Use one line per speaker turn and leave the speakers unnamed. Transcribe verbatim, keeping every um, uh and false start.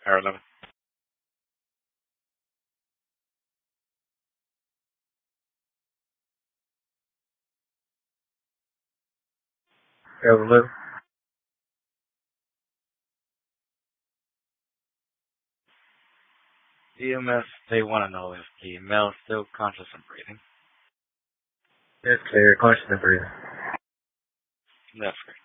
Air eleven.
Air eleven.
E M S, they want to know if the male is still conscious and breathing.
Yes, clear. Conscious and breathing.
That's great.